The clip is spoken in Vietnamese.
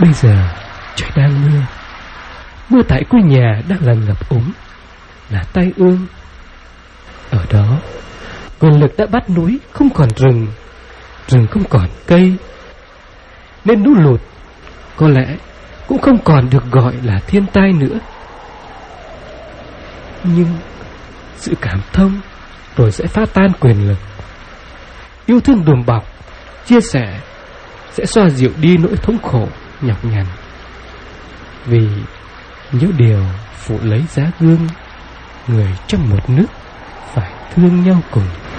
Bây giờ trời đang mưa. Mưa tại quê nhà đang là ngập úng, là tai ương. Ở đó quyền lực đã bắt núi không còn rừng, rừng không còn cây, nên lũ lụt có lẽ cũng không còn được gọi là thiên tai nữa. Nhưng sự cảm thông rồi sẽ phá tan quyền lực. Yêu thương đùm bọc, chia sẻ sẽ xoa dịu đi nỗi thống khổ nhọc nhằn. Vì những điều phụ lấy giá gương, người trong một nước phải thương nhau cùng.